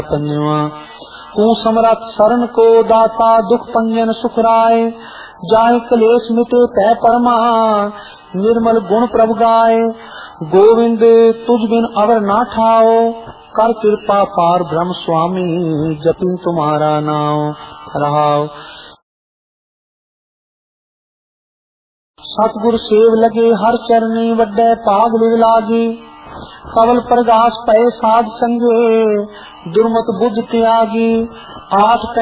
पंजवा तू समरथ शरण को दाता दुख पंजन सुख राय जाय कलेश मिटे तय परमा निर्मल गुण प्रभु गाय गोविंद तुझ बिन अवर ना ठाओ कर कृपा पार ब्रह्म स्वामी जपी तुम्हारा नाम रहाओ। सतगुर सेव लगे हर चरनी वड्डे पाग लिव लागी कवल प्रगास पय साध संगे दुर्मत बुद्ध त्यागी आठ